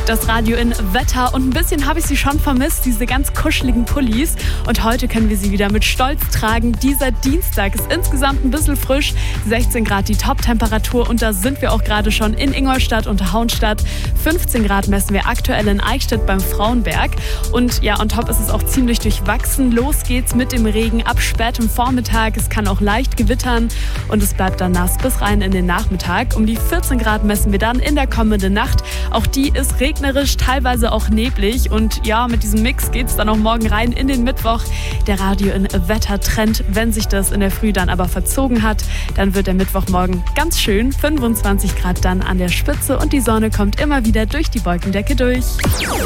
Das Radio in Wetter und ein bisschen habe ich sie schon vermisst, diese ganz kuscheligen Pullis. Und heute können wir sie wieder mit Stolz tragen. Dieser Dienstag ist insgesamt ein bisschen frisch, 16 Grad die Top-Temperatur und da sind wir auch gerade schon in Ingolstadt und Hauenstadt. 15 Grad messen wir aktuell in Eichstätt beim Frauenberg. Und ja, on top ist es auch ziemlich durchwachsen. Los geht's mit dem Regen ab spätem Vormittag. Es kann auch leicht gewittern und es bleibt dann nass bis rein in den Nachmittag. Um die 14 Grad messen wir dann in der kommenden Nacht. Auch die ist regnerisch, teilweise auch neblig. Und ja, mit diesem Mix geht's dann auch morgen rein in den Mittwoch. Der Radio in Wettertrend, wenn sich das in der Früh dann aber verzogen hat, dann wird der Mittwochmorgen ganz schön. 25 Grad dann an der Spitze und die Sonne kommt immer wieder durch die Wolkendecke durch.